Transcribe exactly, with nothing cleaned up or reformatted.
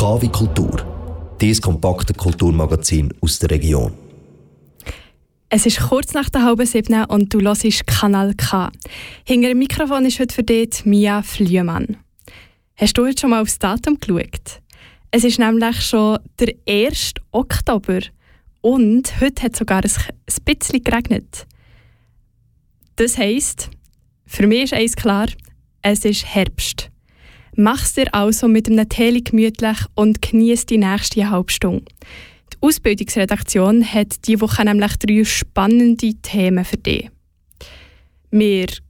K wie Kultur, dieses kompakte Kulturmagazin aus der Region. Es ist kurz nach der halben sieben und du hörst Kanal K. Hinter dem Mikrofon ist heute für dich Mia Flüemann. Hast du heute schon mal aufs Datum geschaut? Es ist nämlich schon der erste Oktober und heute hat es sogar ein, ein bisschen geregnet. Das heisst, für mich ist eins klar, es ist Herbst. Mach's dir also mit einem Tee gemütlich und genieß die nächste halbe Stunde. Die Ausbildungsredaktion hat diese Woche nämlich drei spannende Themen für dich. Wir